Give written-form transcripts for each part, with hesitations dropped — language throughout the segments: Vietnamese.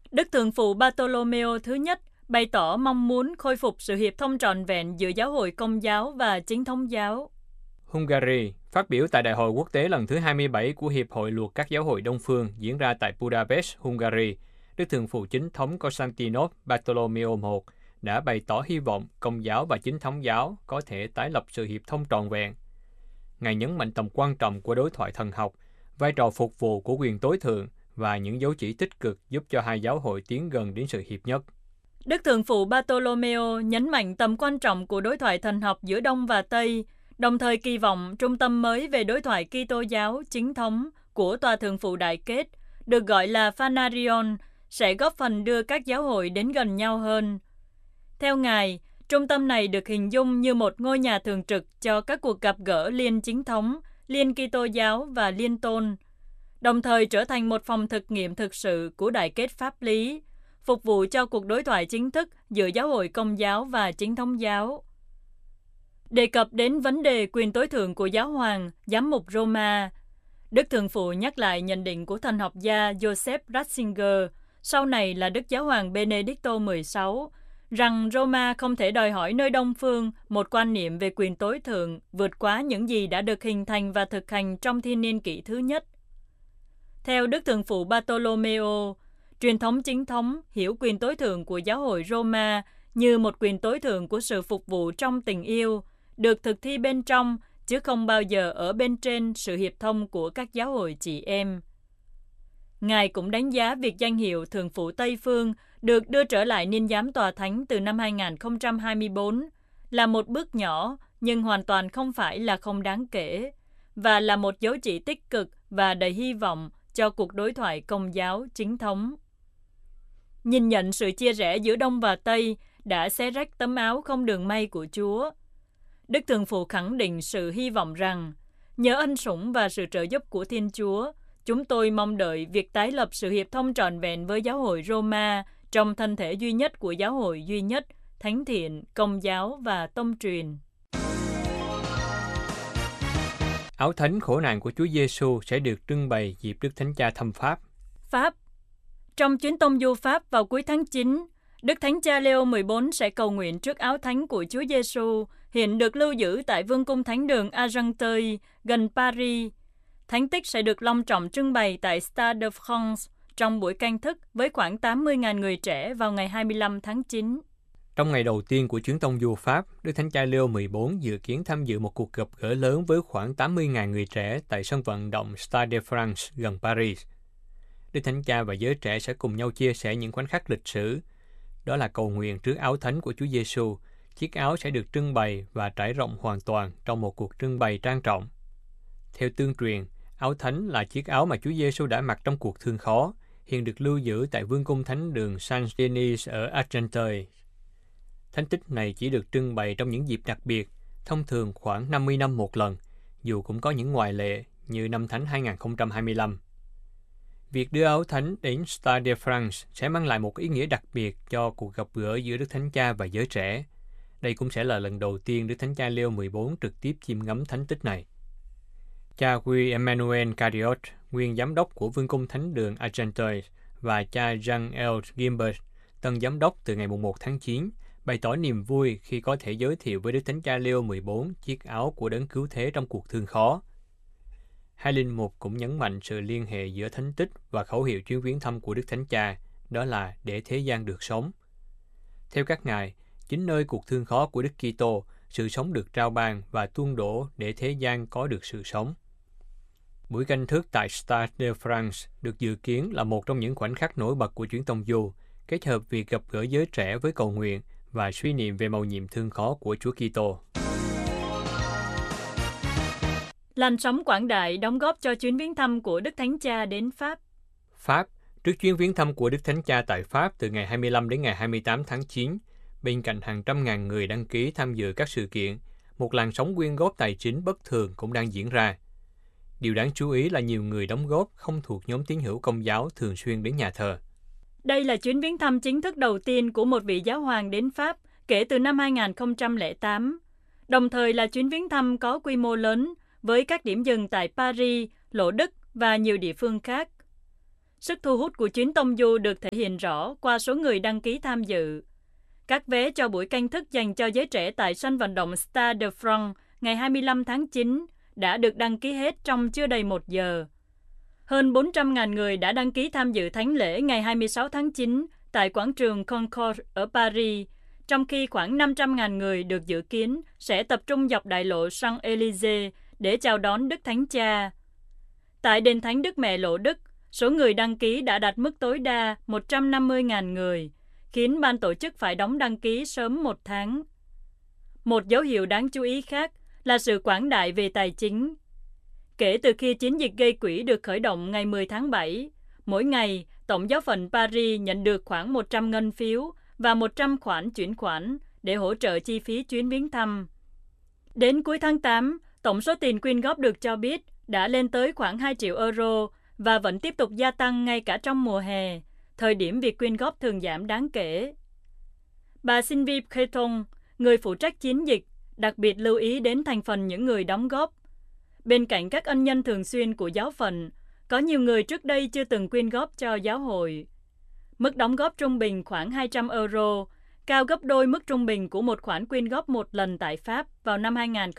Đức Thượng phụ Bartolomeo thứ nhất bày tỏ mong muốn khôi phục sự hiệp thông trọn vẹn giữa giáo hội Công giáo và Chính thống giáo. Hungary phát biểu tại Đại hội quốc tế lần thứ 27 của Hiệp hội Luật các giáo hội Đông phương diễn ra tại Budapest, Hungary. Đức Thượng phụ Chính thống Constantinos Bartolomeo I đã bày tỏ hy vọng Công giáo và Chính thống giáo có thể tái lập sự hiệp thông trọn vẹn. Ngài nhấn mạnh tầm quan trọng của đối thoại thần học, vai trò phục vụ của quyền tối thượng và những dấu chỉ tích cực giúp cho hai giáo hội tiến gần đến sự hiệp nhất. Đức Thượng phụ Bartolomeo nhấn mạnh tầm quan trọng của đối thoại thần học giữa Đông và Tây, đồng thời kỳ vọng trung tâm mới về đối thoại Kitô giáo chính thống của Tòa Thượng phụ Đại kết, được gọi là Phanarion, sẽ góp phần đưa các giáo hội đến gần nhau hơn. Theo Ngài, trung tâm này được hình dung như một ngôi nhà thường trực cho các cuộc gặp gỡ liên chính thống, liên Kitô giáo và liên tôn, đồng thời trở thành một phòng thực nghiệm thực sự của đại kết pháp lý, phục vụ cho cuộc đối thoại chính thức giữa giáo hội Công giáo và Chính thống giáo. Đề cập đến vấn đề quyền tối thượng của giáo hoàng, giám mục Roma, Đức Thượng phụ nhắc lại nhận định của thần học gia Joseph Ratzinger, sau này là Đức Giáo hoàng Benedicto XVI, rằng Roma không thể đòi hỏi nơi Đông phương một quan niệm về quyền tối thượng vượt quá những gì đã được hình thành và thực hành trong thiên niên kỷ thứ nhất. Theo Đức Thượng phụ Bartolomeo, truyền thống chính thống hiểu quyền tối thượng của giáo hội Roma như một quyền tối thượng của sự phục vụ trong tình yêu, được thực thi bên trong, chứ không bao giờ ở bên trên sự hiệp thông của các giáo hội chị em. Ngài cũng đánh giá việc danh hiệu Thượng phụ Tây Phương được đưa trở lại niên giám tòa thánh từ năm 2024 là một bước nhỏ nhưng hoàn toàn không phải là không đáng kể, và là một dấu chỉ tích cực và đầy hy vọng cho cuộc đối thoại Công giáo chính thống. Nhìn nhận sự chia rẽ giữa Đông và Tây đã xé rách tấm áo không đường may của Chúa, Đức Thượng phụ khẳng định sự hy vọng rằng nhờ ân sủng và sự trợ giúp của Thiên Chúa, chúng tôi mong đợi việc tái lập sự hiệp thông trọn vẹn với giáo hội Roma trong thân thể duy nhất của giáo hội duy nhất, thánh thiện, Công giáo và tông truyền. Áo thánh khổ nạn của Chúa Giêsu sẽ được trưng bày dịp Đức Thánh Cha thăm Pháp. Pháp. Trong chuyến tông du Pháp vào cuối tháng 9, Đức Thánh Cha Leo 14 sẽ cầu nguyện trước áo thánh của Chúa Giêsu, hiện được lưu giữ tại Vương cung Thánh đường Argenteuil, gần Paris. Thánh tích sẽ được long trọng trưng bày tại Stade de France trong buổi canh thức với khoảng 80.000 người trẻ vào ngày 25 tháng 9. Trong ngày đầu tiên của chuyến tông du Pháp, Đức Thánh Cha Leo 14 dự kiến tham dự một cuộc gặp gỡ lớn với khoảng 80.000 người trẻ tại sân vận động Stade de France gần Paris. Đức Thánh Cha và giới trẻ sẽ cùng nhau chia sẻ những khoảnh khắc lịch sử. Đó là cầu nguyện trước áo thánh của Chúa Giêsu. Chiếc áo sẽ được trưng bày và trải rộng hoàn toàn trong một cuộc trưng bày trang trọng. Theo tương truyền, áo thánh là chiếc áo mà Chúa Giêsu đã mặc trong cuộc thương khó, hiện được lưu giữ tại Vương cung Thánh đường Saint-Denis ở Argenteuil. Thánh tích này chỉ được trưng bày trong những dịp đặc biệt, thông thường khoảng 50 năm một lần, dù cũng có những ngoại lệ như năm Thánh 2025. Việc đưa áo thánh đến Stade de France sẽ mang lại một ý nghĩa đặc biệt cho cuộc gặp gỡ giữa Đức Thánh Cha và giới trẻ. Đây cũng sẽ là lần đầu tiên Đức Thánh Cha Leo 14 trực tiếp chiêm ngắm thánh tích này. Cha Guy Emmanuel Cariot, nguyên giám đốc của Vương cung Thánh đường Argenteuil, và cha Jean-L. Gimbert, tân giám đốc từ ngày 1 tháng 9, bày tỏ niềm vui khi có thể giới thiệu với Đức Thánh Cha Leo 14 chiếc áo của đấng cứu thế trong cuộc thương khó. Hai linh mục cũng nhấn mạnh sự liên hệ giữa thánh tích và khẩu hiệu chuyến viếng thăm của Đức Thánh Cha, đó là để thế gian được sống. Theo các ngài, chính nơi cuộc thương khó của Đức Kitô, sự sống được trao ban và tuôn đổ để thế gian có được sự sống. Buổi canh thức tại Stade de France được dự kiến là một trong những khoảnh khắc nổi bật của chuyến tông du, kết hợp việc gặp gỡ giới trẻ với cầu nguyện và suy niệm về mầu nhiệm thương khó của Chúa Kitô. Làn sóng quảng đại đóng góp cho chuyến viếng thăm của Đức Thánh Cha đến Pháp. Pháp, trước chuyến viếng thăm của Đức Thánh Cha tại Pháp từ ngày 25 đến ngày 28 tháng 9, bên cạnh hàng trăm ngàn người đăng ký tham dự các sự kiện, một làn sóng quyên góp tài chính bất thường cũng đang diễn ra. Điều đáng chú ý là nhiều người đóng góp không thuộc nhóm tín hữu Công giáo thường xuyên đến nhà thờ. Đây là chuyến viếng thăm chính thức đầu tiên của một vị giáo hoàng đến Pháp kể từ năm 2008, đồng thời là chuyến viếng thăm có quy mô lớn với các điểm dừng tại Paris, Lỗ Đức và nhiều địa phương khác. Sức thu hút của chuyến tông du được thể hiện rõ qua số người đăng ký tham dự. Các vé cho buổi canh thức dành cho giới trẻ tại sân vận động Stade de France ngày 25 tháng 9 đã được đăng ký hết trong chưa đầy 1 giờ. Hơn 400.000 người đã đăng ký tham dự thánh lễ ngày 26 tháng 9 tại quảng trường Concorde ở Paris, trong khi khoảng 500.000 người được dự kiến sẽ tập trung dọc đại lộ Champs-Élysées để chào đón Đức Thánh Cha. Tại đền Thánh Đức Mẹ Lộ Đức, số người đăng ký đã đạt mức tối đa 150.000 người, khiến ban tổ chức phải đóng đăng ký sớm 1 tháng. Một dấu hiệu đáng chú ý khác là sự quảng đại về tài chính. Kể từ khi chiến dịch gây quỹ được khởi động ngày 10 tháng 7, mỗi ngày, Tổng giáo phận Paris nhận được khoảng 100 ngân phiếu và 100 khoản chuyển khoản để hỗ trợ chi phí chuyến viếng thăm. Đến cuối tháng 8, tổng số tiền quyên góp được cho biết đã lên tới khoảng 2 triệu euro và vẫn tiếp tục gia tăng ngay cả trong mùa hè, thời điểm việc quyên góp thường giảm đáng kể. Bà Sylvie Creton, người phụ trách chiến dịch, đặc biệt lưu ý đến thành phần những người đóng góp. Bên cạnh các ân nhân thường xuyên của giáo phận, có nhiều người trước đây chưa từng quyên góp cho giáo hội. Mức đóng góp trung bình khoảng 200 euro, cao gấp đôi mức trung bình của một khoản quyên góp một lần tại Pháp vào năm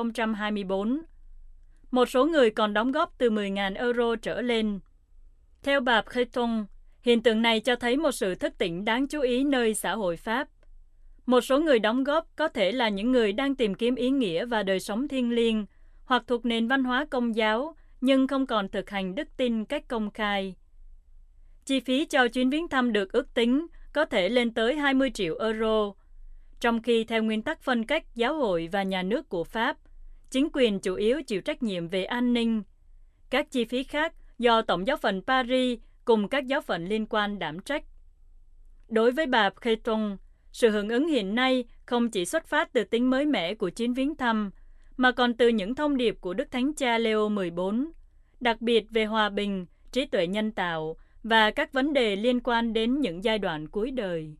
2024. Một số người còn đóng góp từ 10.000 euro trở lên. Theo bà Creton, hiện tượng này cho thấy một sự thức tỉnh đáng chú ý nơi xã hội Pháp. Một số người đóng góp có thể là những người đang tìm kiếm ý nghĩa và đời sống thiêng liêng, hoặc thuộc nền văn hóa Công giáo, nhưng không còn thực hành đức tin cách công khai. Chi phí cho chuyến viếng thăm được ước tính có thể lên tới 20 triệu euro, trong khi theo nguyên tắc phân cách giáo hội và nhà nước của Pháp, chính quyền chủ yếu chịu trách nhiệm về an ninh. Các chi phí khác do Tổng giáo phận Paris cùng các giáo phận liên quan đảm trách. Đối với bà Creton, sự hưởng ứng hiện nay không chỉ xuất phát từ tính mới mẻ của chuyến viếng thăm, mà còn từ những thông điệp của Đức Thánh Cha Leo 14, đặc biệt về hòa bình, trí tuệ nhân tạo và các vấn đề liên quan đến những giai đoạn cuối đời.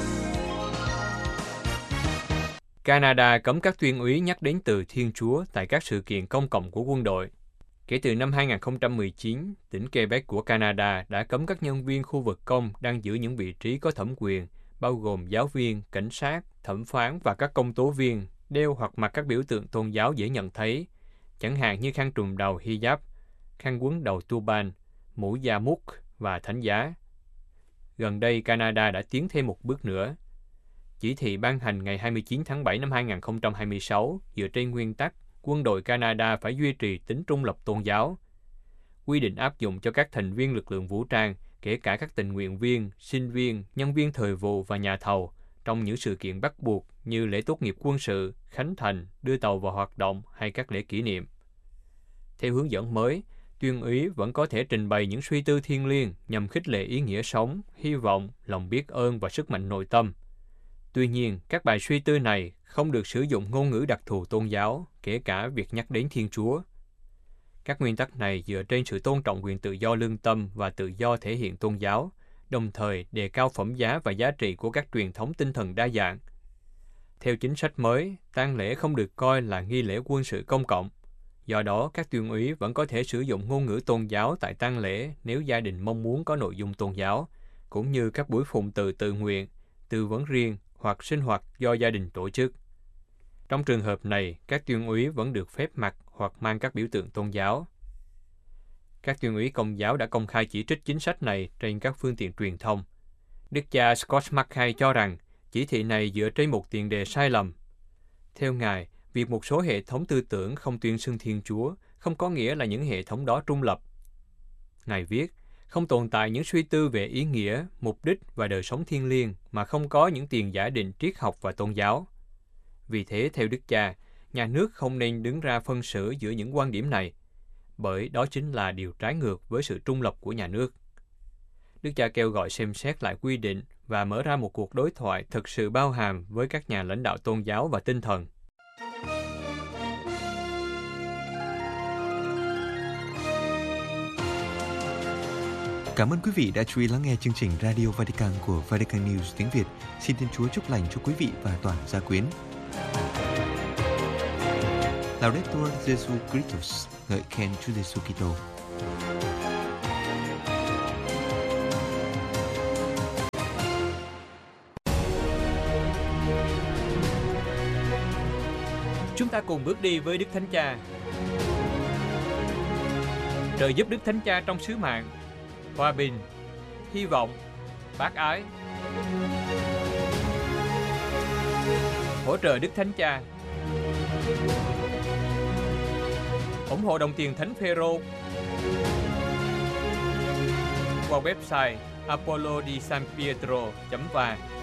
Canada cấm các tuyên úy nhắc đến từ Thiên Chúa tại các sự kiện công cộng của quân đội. Kể từ năm 2019, tỉnh Quebec của Canada đã cấm các nhân viên khu vực công đang giữ những vị trí có thẩm quyền, bao gồm giáo viên, cảnh sát, thẩm phán và các công tố viên, đeo hoặc mặc các biểu tượng tôn giáo dễ nhận thấy, chẳng hạn như khăn trùm đầu hijab, khăn quấn đầu turban, mũ da múc và thánh giá. Gần đây, Canada đã tiến thêm một bước nữa. Chỉ thị ban hành ngày 29 tháng 7 năm 2026 dựa trên nguyên tắc quân đội Canada phải duy trì tính trung lập tôn giáo. Quy định áp dụng cho các thành viên lực lượng vũ trang, kể cả các tình nguyện viên, sinh viên, nhân viên thời vụ và nhà thầu, trong những sự kiện bắt buộc như lễ tốt nghiệp quân sự, khánh thành, đưa tàu vào hoạt động hay các lễ kỷ niệm. Theo hướng dẫn mới, tuyên úy vẫn có thể trình bày những suy tư thiêng liêng nhằm khích lệ ý nghĩa sống, hy vọng, lòng biết ơn và sức mạnh nội tâm. Tuy nhiên, các bài suy tư này không được sử dụng ngôn ngữ đặc thù tôn giáo, kể cả việc nhắc đến Thiên Chúa. Các nguyên tắc này dựa trên sự tôn trọng quyền tự do lương tâm và tự do thể hiện tôn giáo, đồng thời đề cao phẩm giá và giá trị của các truyền thống tinh thần đa dạng. Theo chính sách mới, tang lễ không được coi là nghi lễ quân sự công cộng. Do đó, các tuyên úy vẫn có thể sử dụng ngôn ngữ tôn giáo tại tang lễ nếu gia đình mong muốn có nội dung tôn giáo, cũng như các buổi phụng tự tự nguyện, tư vấn riêng hoặc sinh hoạt do gia đình tổ chức. Trong trường hợp này, các tuyên úy vẫn được phép mặc hoặc mang các biểu tượng tôn giáo. Các tuyên úy Công giáo đã công khai chỉ trích chính sách này trên các phương tiện truyền thông. Đức cha Scott Mackay cho rằng chỉ thị này dựa trên một tiền đề sai lầm. Theo Ngài, việc một số hệ thống tư tưởng không tuyên xưng Thiên Chúa không có nghĩa là những hệ thống đó trung lập. Ngài viết, không tồn tại những suy tư về ý nghĩa, mục đích và đời sống thiêng liêng mà không có những tiền giả định triết học và tôn giáo. Vì thế, theo Đức Cha, nhà nước không nên đứng ra phân xử giữa những quan điểm này, bởi đó chính là điều trái ngược với sự trung lập của nhà nước. Đức Cha kêu gọi xem xét lại quy định và mở ra một cuộc đối thoại thực sự bao hàm với các nhà lãnh đạo tôn giáo và tinh thần. Cảm ơn quý vị đã chú ý lắng nghe chương trình Radio Vatican của Vatican News tiếng Việt. Xin Thiên Chúa chúc lành cho quý vị và toàn gia quyến. Laudetur Jesu Christus, ngợi khen Chúa Giêsu Kitô. Chúng ta cùng bước đi với Đức Thánh Cha. Trợ giúp Đức Thánh Cha trong sứ mạng, hòa bình, hy vọng, bác ái. Hỗ trợ Đức Thánh Cha. Ủng hộ đồng tiền Thánh Phêrô qua website apollodisanpietro.va.